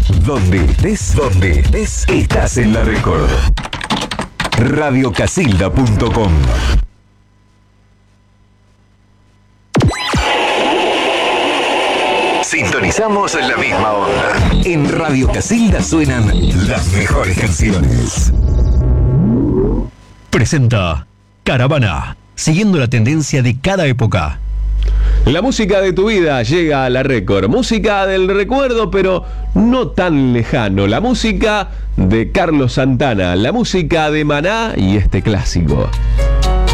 Donde estés, estás en la Record. Radiocasilda.com. Sintonizamos la misma onda. En Radio Casilda suenan las mejores canciones. Presenta Caravana, siguiendo la tendencia de cada época. La música de tu vida llega a la Record. Música del recuerdo, pero no tan lejano. La música de Carlos Santana, la música de Maná y este clásico.